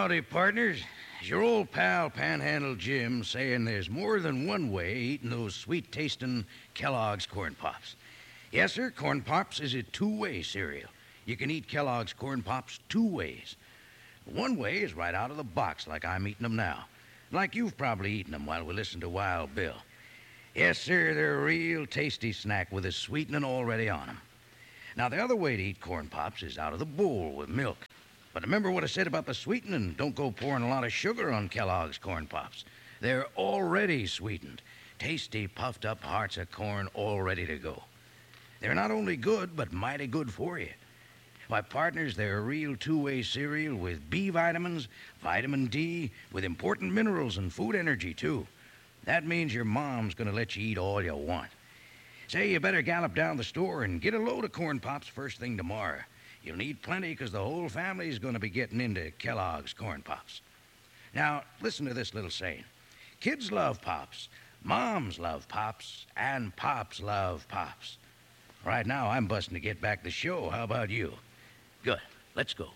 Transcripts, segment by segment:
Howdy, partners. It's your old pal Panhandle Jim saying there's more than one way eating those sweet-tasting Kellogg's Corn Pops. Yes, sir, Corn Pops is a two-way cereal. You can eat Kellogg's Corn Pops two ways. One way is right out of the box like I'm eating them now. Like you've probably eaten them while we listen to Wild Bill. Yes, sir, they're a real tasty snack with a sweetening already on them. Now, the other way to eat Corn Pops is out of the bowl with milk. But remember what I said about the sweetening. Don't go pouring a lot of sugar on Kellogg's Corn Pops. They're already sweetened. Tasty, puffed-up hearts of corn all ready to go. They're not only good, but mighty good for you. Why, partners, they're a real two-way cereal with B vitamins, vitamin D, with important minerals and food energy, too. That means your mom's going to let you eat all you want. Say, you better gallop down the store and get a load of Corn Pops first thing tomorrow. You'll need plenty because the whole family's going to be getting into Kellogg's Corn Pops. Now, listen to this little saying. Kids love Pops, moms love Pops, and Pops love Pops. Right now, I'm busting to get back the show. How about you? Good. Let's go.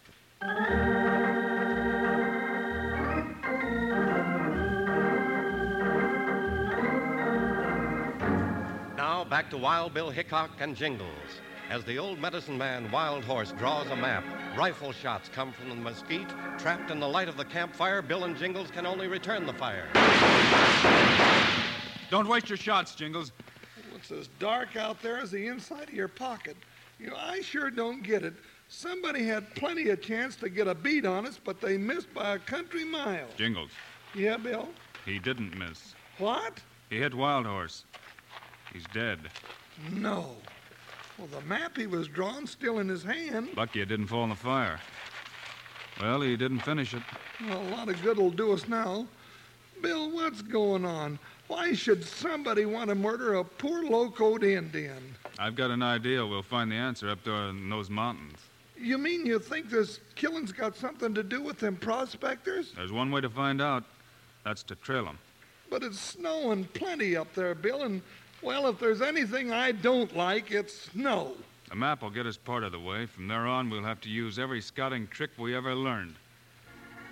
Now, back to Wild Bill Hickok and Jingles. As the old medicine man, Wild Horse, draws a map, rifle shots come from the mesquite. Trapped in the light of the campfire, Bill and Jingles can only return the fire. Don't waste your shots, Jingles. It's as dark out there as the inside of your pocket. I sure don't get it. Somebody had plenty of chance to get a beat on us, but they missed by a country mile. Jingles. Yeah, Bill? He didn't miss. What? He hit Wild Horse. He's dead. No. Well, the map he was drawing still in his hand. Lucky it didn't fall in the fire. Well, he didn't finish it. Well, a lot of good will do us now. Bill, what's going on? Why should somebody want to murder a poor locoed Indian? I've got an idea. We'll find the answer up there in those mountains. You mean you think this killing's got something to do with them prospectors? There's one way to find out. That's to trail them. But it's snowing plenty up there, Bill, and, well, if there's anything I don't like, it's snow. The map will get us part of the way. From there on, we'll have to use every scouting trick we ever learned.